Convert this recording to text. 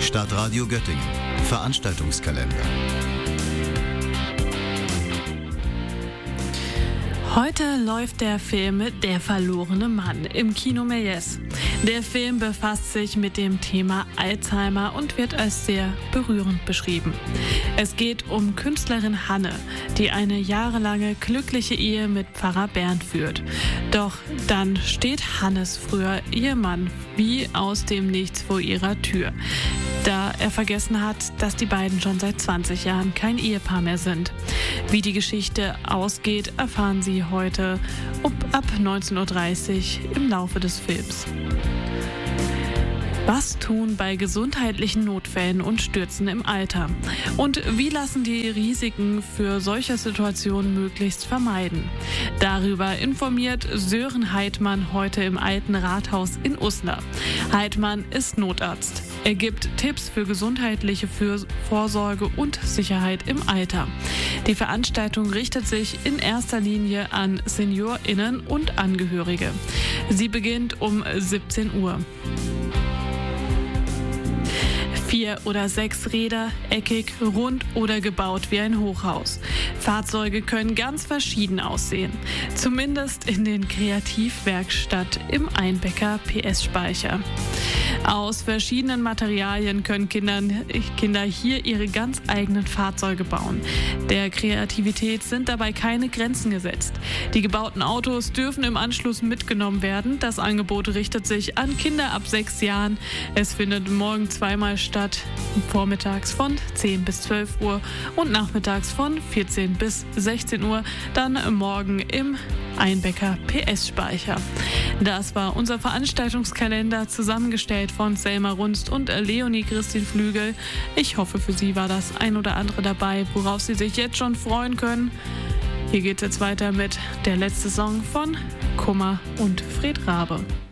Stadtradio Göttingen. Veranstaltungskalender. Heute läuft der Film Der verlorene Mann im Kino Méliès. Der Film befasst sich mit dem Thema Alzheimer und wird als sehr berührend beschrieben. Es geht um Künstlerin Hanne, die eine jahrelange glückliche Ehe mit Pfarrer Bernd führt. Doch dann steht Hannes früher Ehemann wie aus dem Nichts vor ihrer Tür, da er vergessen hat, dass die beiden schon seit 20 Jahren kein Ehepaar mehr sind. Wie die Geschichte ausgeht, erfahren Sie heute ab 19.30 Uhr im Laufe des Films. Was tun bei gesundheitlichen Notfällen und Stürzen im Alter? Und wie lassen die Risiken für solche Situationen möglichst vermeiden? Darüber informiert Sören Heidmann heute im Alten Rathaus in Uslar. Heidmann ist Notarzt. Er gibt Tipps für gesundheitliche Vorsorge und Sicherheit im Alter. Die Veranstaltung richtet sich in erster Linie an SeniorInnen und Angehörige. Sie beginnt um 17 Uhr. 4 oder 6 Räder, eckig, rund oder gebaut wie ein Hochhaus. Fahrzeuge können ganz verschieden aussehen. Zumindest in den Kreativwerkstatt im Einbecker PS-Speicher. Aus verschiedenen Materialien können Kinder hier ihre ganz eigenen Fahrzeuge bauen. Der Kreativität sind dabei keine Grenzen gesetzt. Die gebauten Autos dürfen im Anschluss mitgenommen werden. Das Angebot richtet sich an Kinder ab 6 Jahren. Es findet morgen zweimal statt, vormittags von 10 bis 12 Uhr und nachmittags von 14 bis 16 Uhr, dann morgen im Einbecker PS-Speicher. Das war unser Veranstaltungskalender, zusammengestellt von Selma Runst und Leonie Christin Flügel. Ich hoffe, für Sie war das ein oder andere dabei, worauf Sie sich jetzt schon freuen können. Hier geht es jetzt weiter mit der letzte Song von Kummer und Fred Rabe.